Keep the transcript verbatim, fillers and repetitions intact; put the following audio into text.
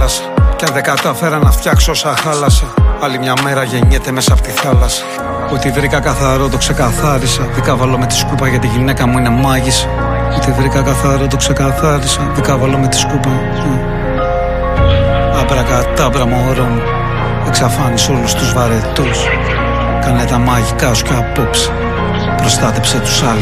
θάλασσα. Κι αν δεν κατάφερα να φτιάξω όσα χάλασα, άλλη μια μέρα γεννιέται μέσα από τη θάλασσα. Ό,τι βρήκα καθαρό το ξεκαθάρισα. Δικάβαλω με τη σκούπα γιατί η γυναίκα μου είναι μάγισσα. Ό,τι βρήκα καθαρό το ξεκαθάρισα. Δικάβαλω με τη σκούπα. Αμπρακατάμπρα μωρό μου, εξαφάνισε όλους τους βαρετούς. Κάνε τα μαγικά σου κι απόψε προστάτεψε τους άλλους.